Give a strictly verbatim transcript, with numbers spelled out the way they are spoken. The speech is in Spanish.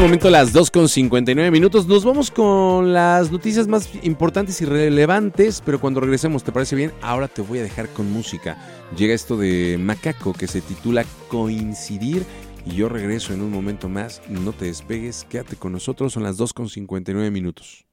Momento las dos con cincuenta y nueve minutos. Nos vamos con las noticias más importantes y relevantes, pero cuando regresemos, ¿te parece bien? Ahora te voy a dejar con música. Llega esto de Macaco que se titula Coincidir y yo regreso en un momento más. No te despegues, quédate con nosotros, son las dos con cincuenta y nueve minutos.